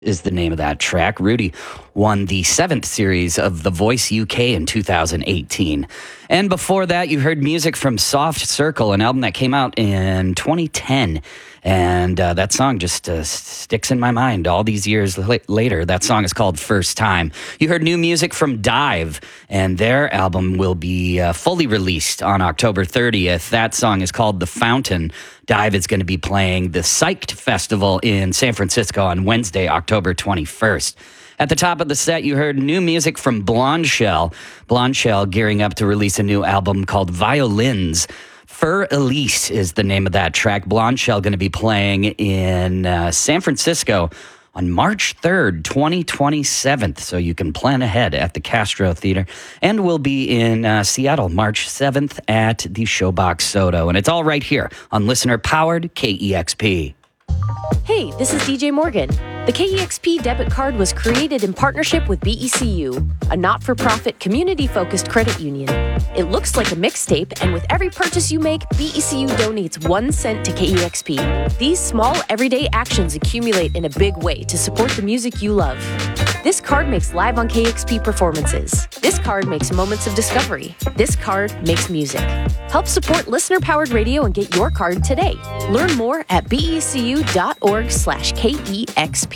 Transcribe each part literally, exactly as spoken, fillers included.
Is the name of that track. Rudy won the seventh series of The Voice U K in two thousand eighteen. And before that, you heard music from Soft Circle, an album that came out in twenty ten. And uh, that song just uh, sticks in my mind all these years la- later. That song is called First Time. You heard new music from Dive, and their album will be uh, fully released on October thirtieth. That song is called The Fountain. Dive is going to be playing the Psyched Festival in San Francisco on Wednesday, October twenty-first. At the top of the set, you heard new music from Blonde Shell. Blonde Shell gearing up to release a new album called Violins. Fur Elise is the name of that track. Blonde Shell going to be playing in uh, San Francisco on March third, twenty twenty-seven. So you can plan ahead at the Castro Theater. And we'll be in uh, Seattle March seventh at the Showbox Soto. And it's all right here on listener-powered K E X P. Hey, this is D J Morgan. The K E X P debit card was created in partnership with B E C U, a not-for-profit community-focused credit union. It looks like a mixtape, and with every purchase you make, B E C U donates one cent to K E X P. These small, everyday actions accumulate in a big way to support the music you love. This card makes Live on K E X P performances. This card makes moments of discovery. This card makes music. Help support listener-powered radio and get your card today. Learn more at becu.org slash KEXP.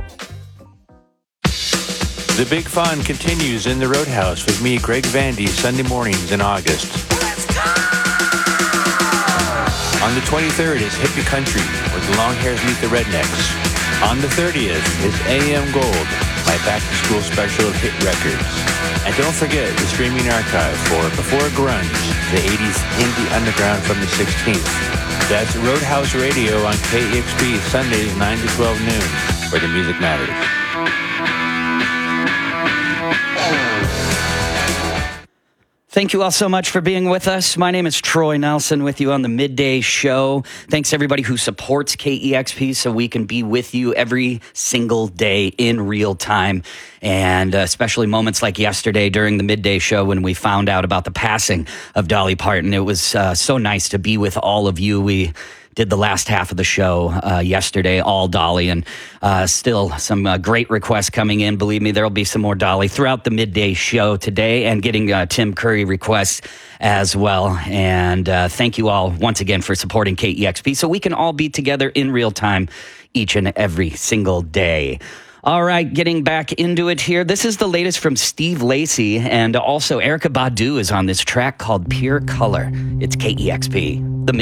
The big fun continues in the Roadhouse with me, Greg Vandy, Sunday mornings in August. Let's go! On the twenty-third is Hippie Country, where the long hairs meet the rednecks. On the thirtieth is A M Gold, my back-to-school special of hit records. And don't forget the streaming archive for Before Grunge, the eighties indie underground from the sixteenth. That's Roadhouse Radio on K E X P, Sundays nine to twelve noon, where the music matters. Thank you all so much for being with us. My name is Troy Nelson with you on the Midday Show. Thanks everybody who supports K E X P so we can be with you every single day in real time. And uh, especially moments like yesterday during the Midday Show when we found out about the passing of Dolly Parton. It was uh, so nice to be with all of you. We did the last half of the show uh, yesterday, all Dolly, and uh, still some uh, great requests coming in. Believe me, there will be some more Dolly throughout the Midday Show today, and getting uh, Tim Curry requests as well. And uh, thank you all once again for supporting K E X P so we can all be together in real time each and every single day. All right, getting back into it here. This is the latest from Steve Lacy, and also Erykah Badu is on this track called Pure Color. It's K E X P. The